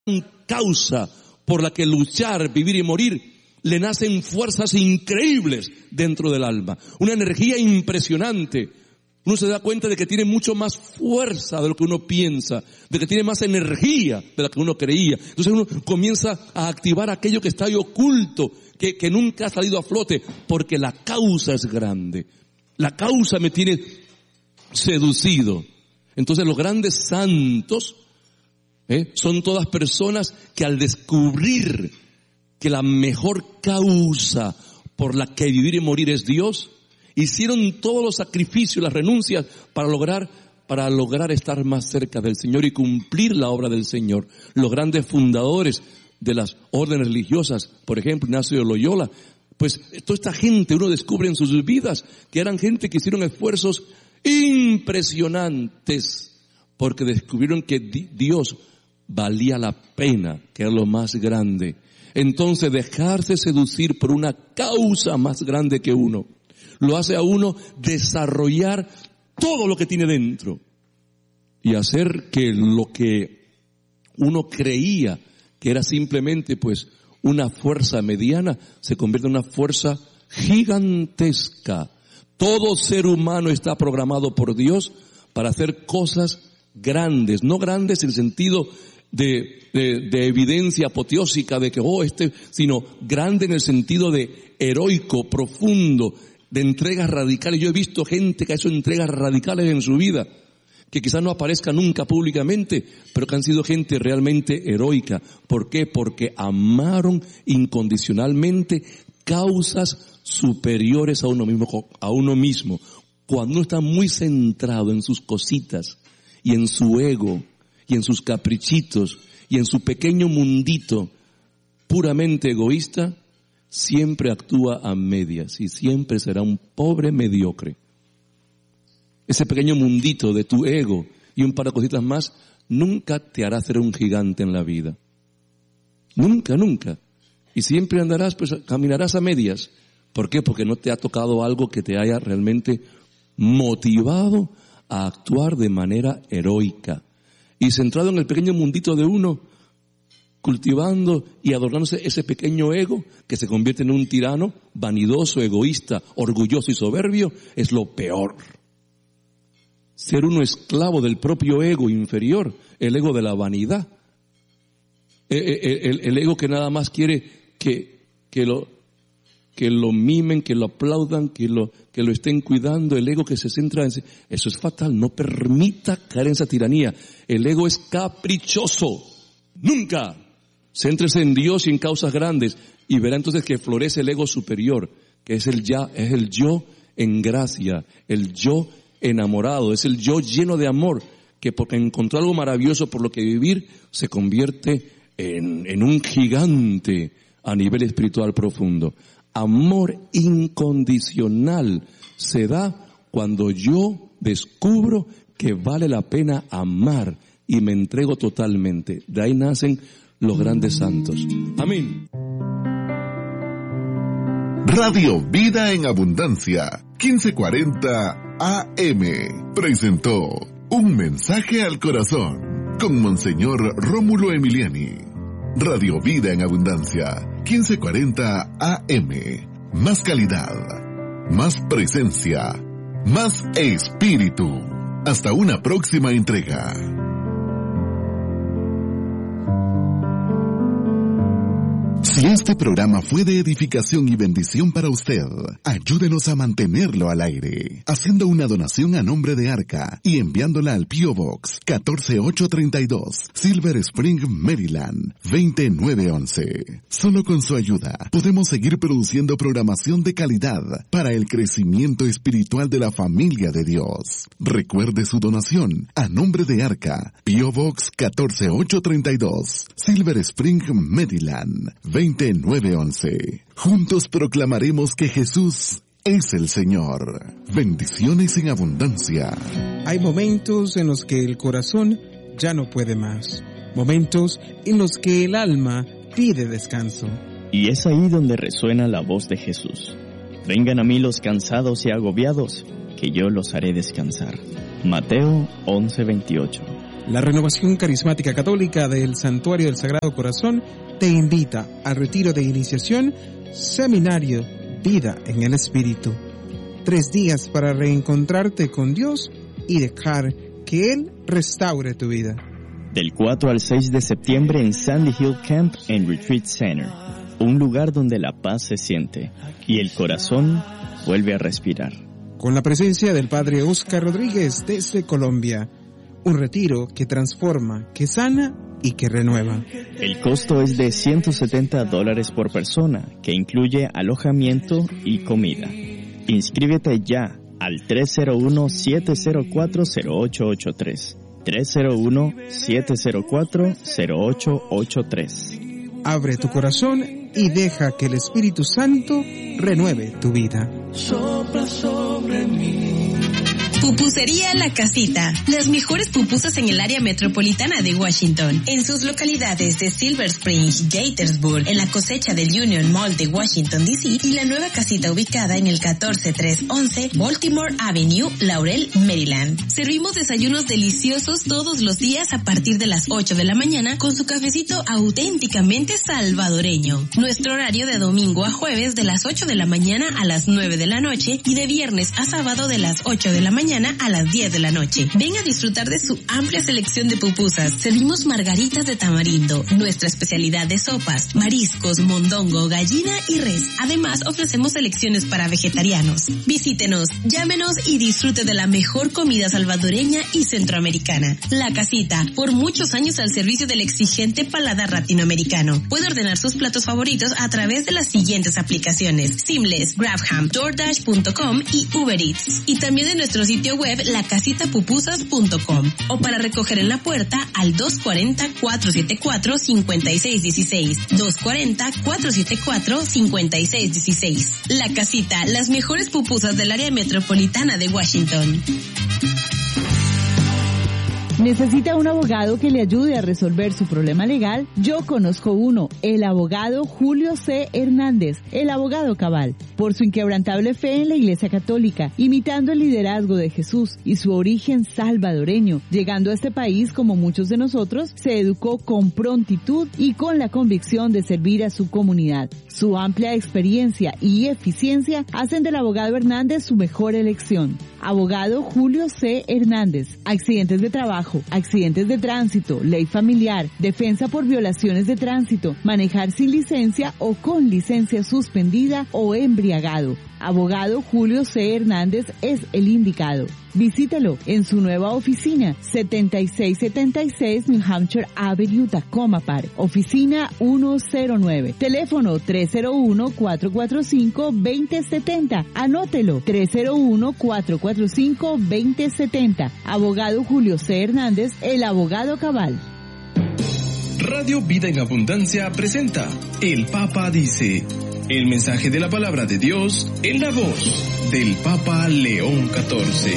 causa por la que luchar, vivir y morir, le nacen fuerzas increíbles dentro del alma. Una energía impresionante. Uno se da cuenta de que tiene mucho más fuerza de lo que uno piensa, de que tiene más energía de la que uno creía. Entonces uno comienza a activar aquello que está ahí oculto, que nunca ha salido a flote, porque la causa es grande. La causa me tiene seducido. Entonces los grandes santos son todas personas que al descubrir que la mejor causa por la que vivir y morir es Dios, hicieron todos los sacrificios, las renuncias para lograr estar más cerca del Señor y cumplir la obra del Señor. Los grandes fundadores de las órdenes religiosas, por ejemplo, Ignacio de Loyola, pues toda esta gente uno descubre en sus vidas que eran gente que hicieron esfuerzos impresionantes porque descubrieron que Dios valía la pena, que era lo más grande. Entonces dejarse seducir por una causa más grande que uno lo hace a uno desarrollar todo lo que tiene dentro y hacer que lo que uno creía que era simplemente pues una fuerza mediana se convierta en una fuerza gigantesca. Todo ser humano está programado por Dios para hacer cosas grandes, no grandes en el sentido de evidencia apoteósica de que sino grande en el sentido de heroico, profundo, de entregas radicales. Yo he visto gente que ha hecho entregas radicales en su vida, que quizás no aparezca nunca públicamente, pero que han sido gente realmente heroica. ¿Por qué? Porque amaron incondicionalmente causas superiores a uno mismo. Cuando uno está muy centrado en sus cositas y en su ego y en sus caprichitos y en su pequeño mundito puramente egoísta, siempre actúa a medias y siempre será un pobre mediocre. Ese pequeño mundito de tu ego y un par de cositas más nunca te hará ser un gigante en la vida. Nunca, nunca. Y siempre caminarás a medias. ¿Por qué? Porque no te ha tocado algo que te haya realmente motivado a actuar de manera heroica. Y centrado en el pequeño mundito de uno, cultivando y adornándose ese pequeño ego que se convierte en un tirano, vanidoso, egoísta, orgulloso y soberbio, es lo peor. Ser uno esclavo del propio ego inferior, el ego de la vanidad, el ego que nada más quiere que lo mimen, que lo aplaudan, que lo estén cuidando, el ego que se centra en... Eso es fatal, no permita caer en esa tiranía. El ego es caprichoso, nunca. Céntrese en Dios y en causas grandes y verá entonces que florece el ego superior, que es el yo en gracia, el yo enamorado, es el yo lleno de amor, que porque encontró algo maravilloso por lo que vivir, se convierte en un gigante a nivel espiritual profundo. Amor incondicional se da cuando yo descubro que vale la pena amar y me entrego totalmente. De ahí nacen los grandes santos. Amén. Radio Vida en Abundancia, 1540 AM, presentó Un Mensaje al Corazón, con Monseñor Rómulo Emiliani. Radio Vida en Abundancia, 1540 AM. Más calidad, más presencia, más espíritu. Hasta una próxima entrega. Si este programa fue de edificación y bendición para usted, ayúdenos a mantenerlo al aire, haciendo una donación a nombre de Arca y enviándola al P.O. Box 14832, Silver Spring, Maryland, 20911. Solo con su ayuda podemos seguir produciendo programación de calidad para el crecimiento espiritual de la familia de Dios. Recuerde su donación a nombre de Arca, P.O. Box 14832, Silver Spring, Maryland, 20911. Juntos proclamaremos que Jesús es el Señor. Bendiciones en abundancia. Hay momentos en los que el corazón ya no puede más. Momentos en los que el alma pide descanso. Y es ahí donde resuena la voz de Jesús. Vengan a mí los cansados y agobiados, que yo los haré descansar. Mateo 11:28. La Renovación Carismática Católica del Santuario del Sagrado Corazón te invita al retiro de iniciación, seminario Vida en el Espíritu. 3 días para reencontrarte con Dios y dejar que Él restaure tu vida. Del 4 al 6 de septiembre en Sandy Hill Camp and Retreat Center, un lugar donde la paz se siente y el corazón vuelve a respirar. Con la presencia del Padre Oscar Rodríguez desde Colombia, un retiro que transforma, que sana y que renueva. El costo es de $170 por persona, que incluye alojamiento y comida. Inscríbete ya al 301-704-0883. 301-704-0883. Abre tu corazón y deja que el Espíritu Santo renueve tu vida. Sopla sobre mí. Pupusería La Casita. Las mejores pupusas en el área metropolitana de Washington. En sus localidades de Silver Spring, Gaithersburg, en la cosecha del Union Mall de Washington, D.C. y la nueva casita ubicada en el 14311 Baltimore Avenue, Laurel, Maryland. Servimos desayunos deliciosos todos los días a partir de las 8 de la mañana con su cafecito auténticamente salvadoreño. Nuestro horario de domingo a jueves de las 8 de la mañana a las 9 de la noche y de viernes a sábado de las 8 de la mañana a las 10 de la noche. Ven a disfrutar de su amplia selección de pupusas. Servimos margaritas de tamarindo, nuestra especialidad de sopas, mariscos, mondongo, gallina y res. Además, ofrecemos selecciones para vegetarianos. Visítenos, llámenos y disfrute de la mejor comida salvadoreña y centroamericana. La Casita, por muchos años al servicio del exigente paladar latinoamericano. Puede ordenar sus platos favoritos a través de las siguientes aplicaciones: Seamless, Grabham, DoorDash.com y Uber Eats. Y también de nuestro sitio web lacasitapupusas.com o para recoger en la puerta al 240-474-5616. 240-474-5616. La Casita, las mejores pupusas del área metropolitana de Washington. ¿Necesita un abogado que le ayude a resolver su problema legal? Yo conozco uno, el abogado Julio C. Hernández, el abogado cabal. Por su inquebrantable fe en la Iglesia Católica, imitando el liderazgo de Jesús y su origen salvadoreño, llegando a este país como muchos de nosotros, se educó con prontitud y con la convicción de servir a su comunidad. Su amplia experiencia y eficiencia hacen del abogado Hernández su mejor elección. Abogado Julio C. Hernández. Accidentes de trabajo, accidentes de tránsito, ley familiar, defensa por violaciones de tránsito, manejar sin licencia o con licencia suspendida o embriagado. Abogado Julio C. Hernández es el indicado. Visítelo en su nueva oficina, 7676 New Hampshire Avenue, Tacoma Park, oficina 109. Teléfono 301-445-2070. Anótelo, 301-445-2070. Abogado Julio C. Hernández, el abogado cabal. Radio Vida en Abundancia presenta El Papa Dice, el mensaje de la palabra de Dios en la voz del Papa León XIV.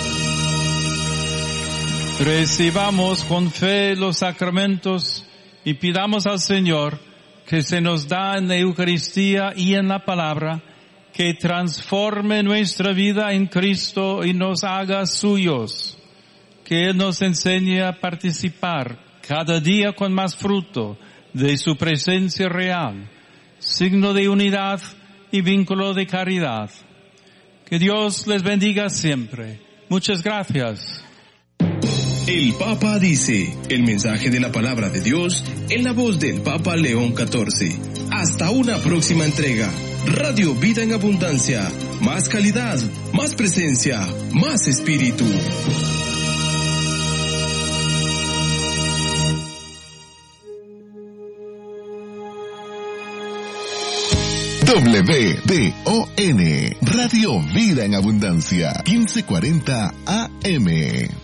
Recibamos con fe los sacramentos y pidamos al Señor que se nos da en la Eucaristía y en la palabra, que transforme nuestra vida en Cristo y nos haga suyos, que Él nos enseñe a participar cada día con más fruto de su presencia real, signo de unidad y vínculo de caridad. Que Dios les bendiga siempre. Muchas gracias. El Papa Dice, el mensaje de la palabra de Dios en la voz del Papa León XIV. Hasta una próxima entrega. Radio Vida en Abundancia. Más calidad, más presencia, más espíritu. WDON, Radio Vida en Abundancia, 1540 AM.